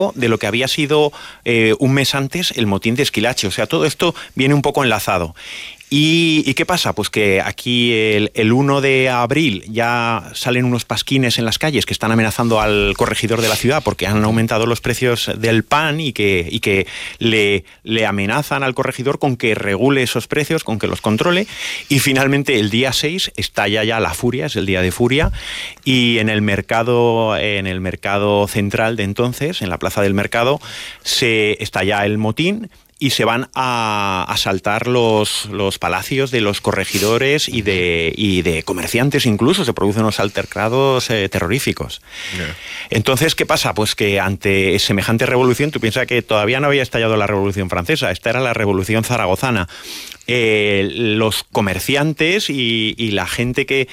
de lo que había sido un mes antes el motín de Esquilache. O sea, todo esto viene un poco enlazado. ¿Y qué pasa? Pues que aquí el 1 de abril ya salen unos pasquines en las calles que están amenazando al corregidor de la ciudad porque han aumentado los precios del pan y que le amenazan al corregidor con que regule esos precios, con que los controle. Y finalmente el día 6 estalla ya la furia, es el día de furia, y en el mercado central de entonces, en la plaza del mercado, se estalla el motín. Y se van a asaltar los palacios de los corregidores y de comerciantes incluso. Se producen unos altercados terroríficos. Yeah. Entonces, ¿qué pasa? Pues que ante semejante revolución, tú piensas que todavía no había estallado la Revolución Francesa, esta era la Revolución Zaragozana. Los comerciantes y la gente que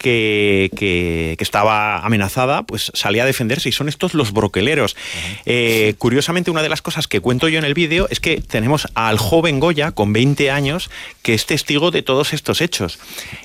estaba amenazada, pues salía a defenderse, y son estos los broqueleros. Curiosamente, una de las cosas que cuento yo en el vídeo es que tenemos al joven Goya, con 20 años, que es testigo de todos estos hechos.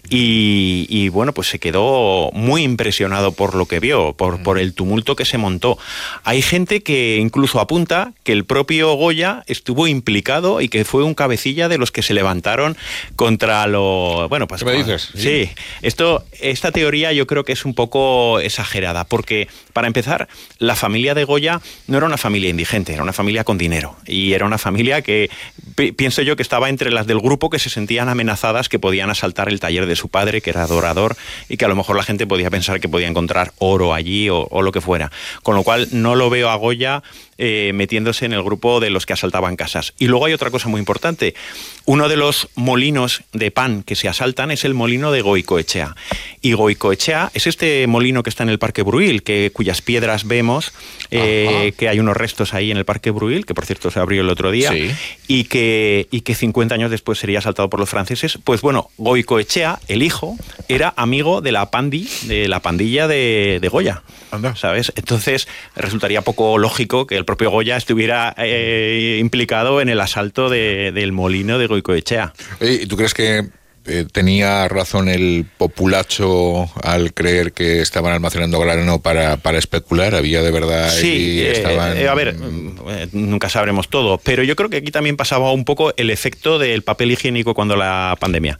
Y bueno, pues se quedó muy impresionado por lo que vio, por el tumulto que se montó. Hay gente que incluso apunta que el propio Goya estuvo implicado y que fue un cabecilla de los que se levantaron contra lo... Bueno, pues... ¿Qué me dices? Sí. Esta teoría yo creo que es un poco exagerada, porque, para empezar, la familia de Goya no era una familia indigente, era una familia con dinero. Y era una familia que, pienso yo, que estaba entre las del grupo que se sentían amenazadas, que podían asaltar el taller de su padre, que era dorador, y que a lo mejor la gente podía pensar que podía encontrar oro allí o lo que fuera. Con lo cual, no lo veo a Goya metiéndose en el grupo de los que asaltaban casas. Y luego hay otra cosa muy importante. Uno de los molinos de pan que se asaltan es el molino de Goicoechea. Y Goicoechea es este molino que está en el Parque Bruil, cuyas piedras vemos, que hay unos restos ahí en el Parque Bruil, que por cierto se abrió el otro día, sí. y que 50 años después sería asaltado por los franceses. Pues bueno, Goicoechea, el hijo, era amigo de la pandilla de Goya. Anda. ¿Sabes? Entonces resultaría poco lógico que el propio Goya estuviera implicado en el asalto del molino de Goicoechea. ¿Y tú crees que tenía razón el populacho al creer que estaban almacenando grano para especular? ¿Había de verdad? Sí, a ver, nunca sabremos todo, pero yo creo que aquí también pasaba un poco el efecto del papel higiénico cuando la pandemia.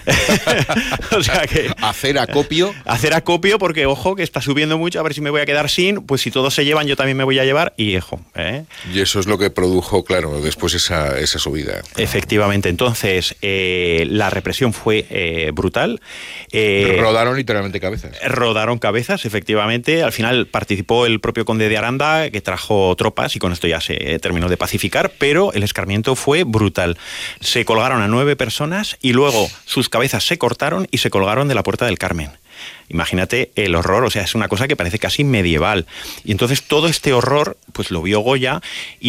O sea que... Hacer acopio porque, ojo, que está subiendo mucho, a ver si me voy a quedar sin, pues si todos se llevan, yo también me voy a llevar, y ojo. Y eso es lo que produjo, claro, después esa subida. Efectivamente, entonces la represión fue brutal. Rodaron literalmente cabezas. Rodaron cabezas, efectivamente. Al final participó el propio conde de Aranda, que trajo tropas, y con esto ya se terminó de pacificar, pero el escarmiento fue brutal. Se colgaron a 9 personas y luego sus cabezas se cortaron y se colgaron de la Puerta del Carmen. Imagínate el horror, o sea, es una cosa que parece casi medieval. Y entonces todo este horror, pues lo vio Goya,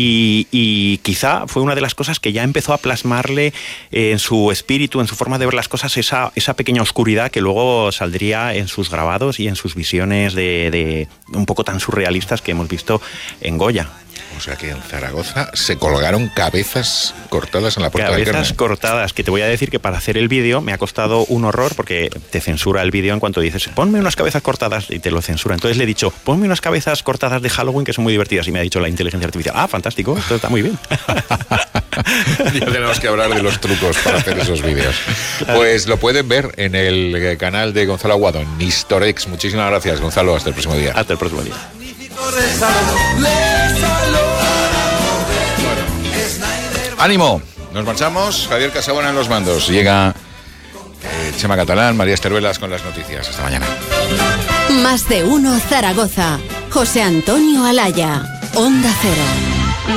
y quizá fue una de las cosas que ya empezó a plasmarle en su espíritu, en su forma de ver las cosas, esa pequeña oscuridad que luego saldría en sus grabados y en sus visiones de un poco tan surrealistas que hemos visto en Goya. O sea que en Zaragoza se colgaron cabezas cortadas en la Puerta del Carmen. Cabezas cortadas, que te voy a decir que para hacer el vídeo me ha costado un horror, porque te censura el vídeo en cuanto dices, ponme unas cabezas cortadas, y te lo censura. Entonces le he dicho, ponme unas cabezas cortadas de Halloween que son muy divertidas, y me ha dicho la inteligencia artificial, fantástico, esto está muy bien. Ya tenemos que hablar de los trucos para hacer esos vídeos. Pues lo pueden ver en el canal de Gonzalo Aguado, en Historex. Muchísimas gracias, Gonzalo, hasta el próximo día. Hasta el próximo día. ¡Ánimo! Nos marchamos. Javier Casabona en los mandos. Llega Chema Catalán, María Esteruelas con las noticias. Hasta mañana. Más de uno Zaragoza. José Antonio Alaya. Onda Cero.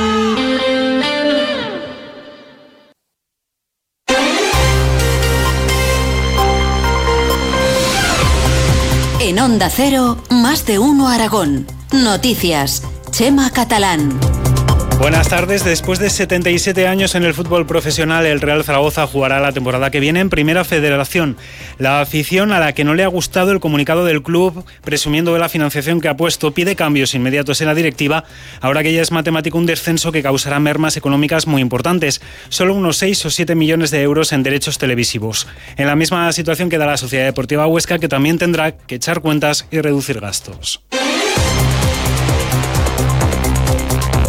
En Onda Cero, Más de uno Aragón. Noticias. Chema Catalán. Buenas tardes. Después de 77 años en el fútbol profesional, el Real Zaragoza jugará la temporada que viene en Primera Federación. La afición, a la que no le ha gustado el comunicado del club, presumiendo de la financiación que ha puesto, pide cambios inmediatos en la directiva, ahora que ya es matemático un descenso que causará mermas económicas muy importantes, solo unos 6 o 7 millones de euros en derechos televisivos. En la misma situación queda la Sociedad Deportiva Huesca, que también tendrá que echar cuentas y reducir gastos.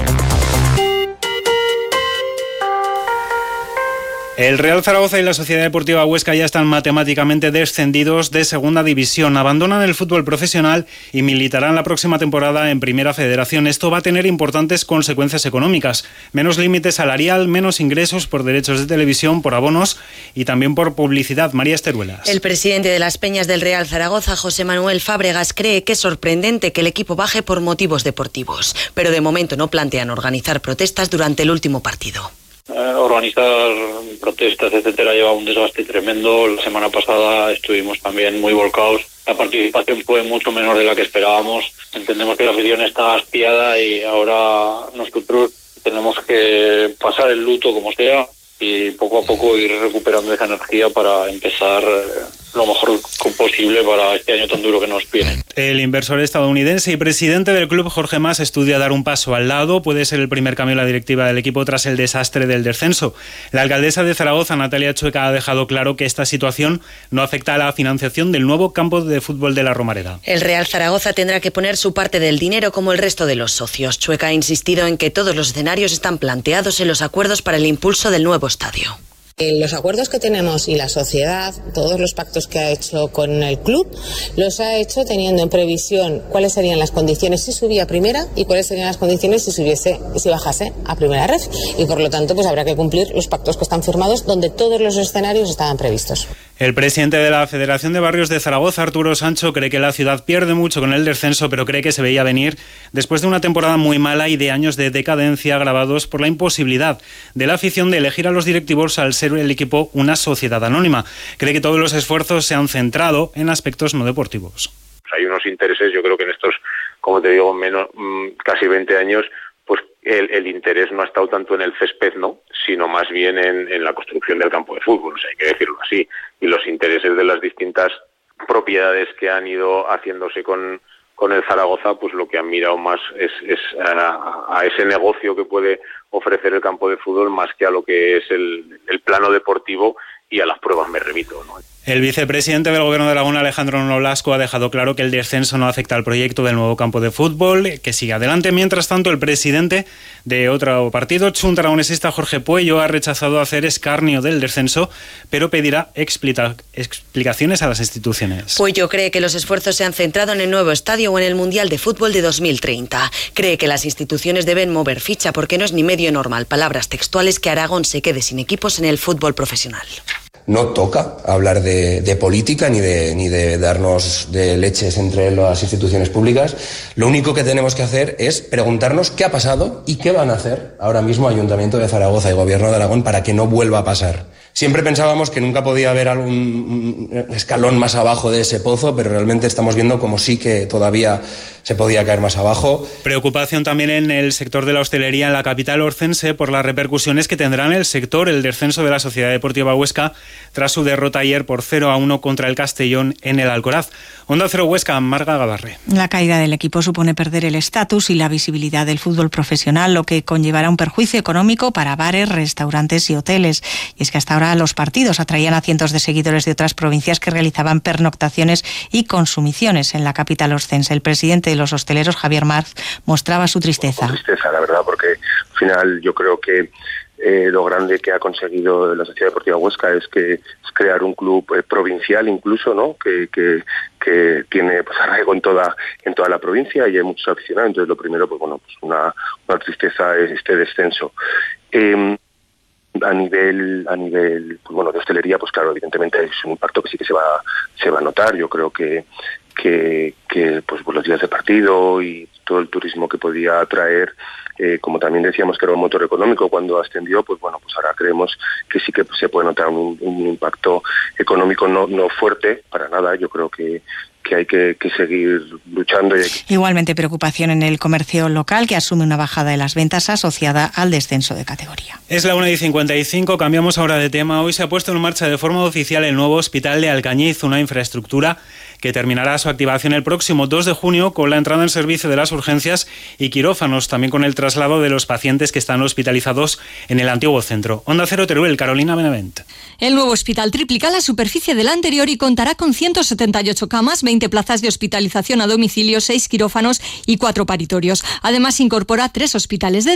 El Real Zaragoza y la Sociedad Deportiva Huesca ya están matemáticamente descendidos de Segunda División. Abandonan el fútbol profesional y militarán la próxima temporada en Primera Federación. Esto va a tener importantes consecuencias económicas. Menos límite salarial, menos ingresos por derechos de televisión, por abonos y también por publicidad. María Esteruelas. El presidente de las Peñas del Real Zaragoza, José Manuel Fábregas, cree que es sorprendente que el equipo baje por motivos deportivos, pero de momento no plantean organizar protestas durante el último partido. Organizar protestas, etcétera, lleva un desgaste tremendo. La semana pasada estuvimos también muy volcados. La participación fue mucho menor de la que esperábamos. Entendemos que la afición está hastiada y ahora nosotros tenemos que pasar el luto como sea y poco a poco ir recuperando esa energía para empezar lo mejor posible para este año tan duro que nos viene. El inversor estadounidense y presidente del club, Jorge Mas, estudia dar un paso al lado. Puede ser el primer cambio en la directiva del equipo tras el desastre del descenso. La alcaldesa de Zaragoza, Natalia Chueca, ha dejado claro que esta situación no afecta a la financiación del nuevo campo de fútbol de la Romareda. El Real Zaragoza tendrá que poner su parte del dinero como el resto de los socios. Chueca ha insistido en que todos los escenarios están planteados en los acuerdos para el impulso del nuevo estadio. Los acuerdos que tenemos y la sociedad, todos los pactos que ha hecho con el club, los ha hecho teniendo en previsión cuáles serían las condiciones si subía a primera y cuáles serían las condiciones si bajase a primera red. Y por lo tanto, pues habrá que cumplir los pactos que están firmados donde todos los escenarios estaban previstos. El presidente de la Federación de Barrios de Zaragoza, Arturo Sancho, cree que la ciudad pierde mucho con el descenso, pero cree que se veía venir después de una temporada muy mala y de años de decadencia agravados por la imposibilidad de la afición de elegir a los directivos al ser el equipo una sociedad anónima. Cree que todos los esfuerzos se han centrado en aspectos no deportivos. Hay unos intereses, yo creo que en estos, como te digo, casi 20 años, pues el interés no ha estado tanto en el césped, ¿no?, sino más bien en la construcción del campo de fútbol, o sea, hay que decirlo así. Y los intereses de las distintas propiedades que han ido haciéndose con el Zaragoza, pues lo que han mirado más es a ese negocio que puede ofrecer el campo de fútbol más que a lo que es el plano deportivo, y a las pruebas me remito, ¿no? El vicepresidente del Gobierno de Aragón, Alejandro Nolasco, ha dejado claro que el descenso no afecta al proyecto del nuevo campo de fútbol, que sigue adelante. Mientras tanto, el presidente de otro partido, Chunta Aragonesista, Jorge Puello, ha rechazado hacer escarnio del descenso, pero pedirá explicaciones a las instituciones. Puello cree que los esfuerzos se han centrado en el nuevo estadio o en el Mundial de Fútbol de 2030. Cree que las instituciones deben mover ficha porque no es ni medio normal, palabras textuales, que Aragón se quede sin equipos en el fútbol profesional. No toca hablar de política ni de darnos de leches entre las instituciones públicas. Lo único que tenemos que hacer es preguntarnos qué ha pasado y qué van a hacer ahora mismo Ayuntamiento de Zaragoza y Gobierno de Aragón para que no vuelva a pasar. Siempre pensábamos que nunca podía haber algún escalón más abajo de ese pozo, pero realmente estamos viendo como sí que todavía se podía caer más abajo. Preocupación también en el sector de la hostelería en la capital orcense por las repercusiones que tendrá en el sector el descenso de la Sociedad Deportiva Huesca tras su derrota ayer por 0-1 contra el Castellón en el Alcoraz. Onda Cero Huesca, Marga Gabarre. La caída del equipo supone perder el estatus y la visibilidad del fútbol profesional, lo que conllevará un perjuicio económico para bares, restaurantes y hoteles. Y es que hasta ahora los partidos atraían a cientos de seguidores de otras provincias que realizaban pernoctaciones y consumiciones en la capital oscense. El presidente de los hosteleros, Javier Marz, mostraba su tristeza. Tristeza, la verdad, porque al final yo creo que lo grande que ha conseguido la Sociedad Deportiva Huesca es crear un club provincial incluso, ¿no?, que tiene pues arraigo en toda la provincia y hay muchos aficionados. Entonces lo primero, pues bueno, pues una tristeza es este descenso. A nivel pues bueno, de hostelería, pues claro, evidentemente es un impacto que sí que se va a notar. Yo creo que pues los días de partido y todo el turismo que podía atraer, como también decíamos que era un motor económico cuando ascendió, pues bueno, pues ahora creemos que sí que se puede notar un impacto económico no fuerte para nada. Yo creo que hay que seguir luchando. Igualmente preocupación en el comercio local, que asume una bajada de las ventas asociada al descenso de categoría. Es la 1:55, cambiamos ahora de tema. Hoy se ha puesto en marcha de forma oficial el nuevo hospital de Alcañiz, una infraestructura que terminará su activación el próximo 2 de junio con la entrada en servicio de las urgencias y quirófanos, también con el traslado de los pacientes que están hospitalizados en el antiguo centro. Onda Cero Teruel, Carolina Benavent. El nuevo hospital triplica la superficie del anterior y contará con 178 camas, 20 plazas de hospitalización a domicilio, 6 quirófanos y 4 paritorios. Además, incorpora 3 hospitales de